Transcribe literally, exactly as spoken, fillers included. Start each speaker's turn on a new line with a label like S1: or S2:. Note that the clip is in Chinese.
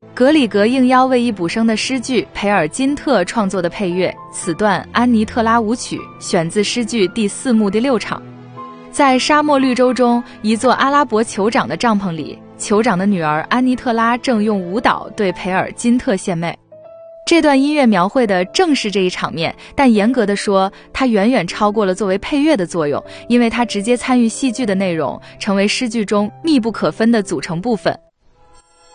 S1: 格里格应邀为伊补生的诗句培尔金特创作的配乐，此段安妮特拉舞曲选自诗句第四幕第六场。在沙漠绿洲中，一座阿拉伯酋长的帐篷里，酋长的女儿安妮特拉正用舞蹈对培尔金特献媚。这段音乐描绘的正是这一场面，但严格的说，它远远超过了作为配乐的作用，因为它直接参与戏剧的内容，成为诗句中密不可分的组成部分。